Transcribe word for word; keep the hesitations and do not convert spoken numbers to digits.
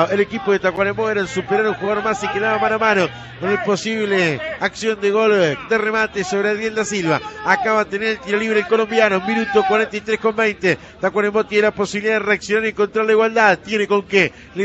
lado. El equipo de Tacuarembó era superar a un jugador más y quedaba mano a mano con el posible acción de gol de remate sobre Adriel da Silva. Acaba de tener el tiro libre el colombiano, minuto cuarenta y tres con veinte. Tacuarembó tiene la posibilidad de reaccionar y encontrar la igualdad. Tiene con qué.